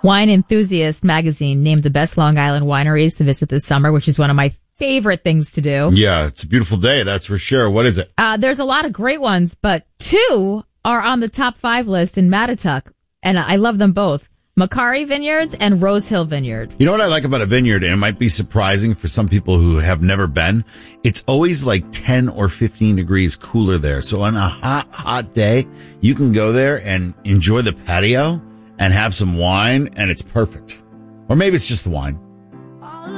Wine Enthusiast magazine named the best Long Island wineries to visit this summer, which is one of my favorite things to do. Yeah, it's a beautiful day, that's for sure. What is it? There's a lot of great ones, but 2 are on the top 5 list in Mattituck, and I love them both. Macari Vineyards and Rose Hill Vineyard. You know what I like about a vineyard, and it might be surprising for some people who have never been? It's always like 10 or 15 degrees cooler there. So on a hot day, you can go there and enjoy the patio and have some wine, and it's perfect. Or maybe it's just the wine.